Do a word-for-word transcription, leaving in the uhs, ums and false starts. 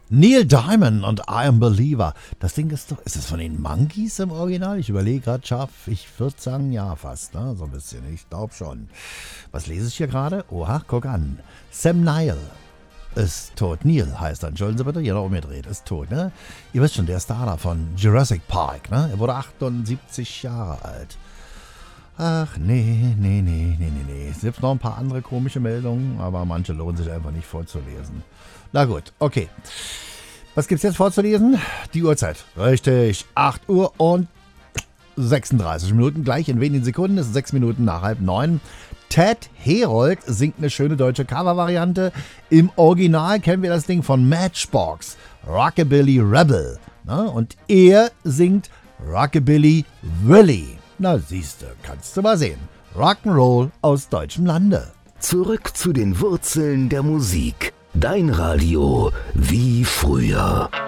Neil Diamond und I Am Believer. Das Ding ist doch, ist es von den Monkees im Original? Ich überlege gerade scharf, ich würde sagen ja fast, ne? So ein bisschen, ich glaube schon. Was lese ich hier gerade? Oha, guck an. Sam Neill ist tot. Neil heißt er, entschuldigen Sie bitte, jeder umgedreht, ist tot, ne? Ihr wisst schon, der Star da von Jurassic Park, ne? Er wurde achtundsiebzig Jahre alt. Ach, nee, nee, nee, nee, nee, nee. Es gibt noch ein paar andere komische Meldungen, aber manche lohnen sich einfach nicht vorzulesen. Na gut, okay. Was gibt's jetzt vorzulesen? Die Uhrzeit. Richtig, acht Uhr und sechsunddreißig Minuten. Gleich in wenigen Sekunden ist es sechs Minuten nach halb neun. Ted Herold singt eine schöne deutsche Covervariante. Im Original kennen wir das Ding von Matchbox, Rockabilly Rebel. Na, und er singt Rockabilly Willie. Na siehste, kannst du mal sehen. Rock'n'Roll aus deutschem Lande. Zurück zu den Wurzeln der Musik. Dein Radio wie früher.